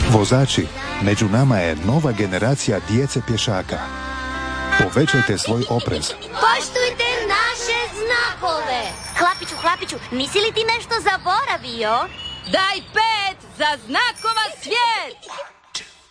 Vozači, među nama je nova generacija djece pješaka. Povećajte svoj oprez. Poštujte naše znakove. Hlapiću, nisi li ti nešto zaboravio? Daj 5 za znakova svijet!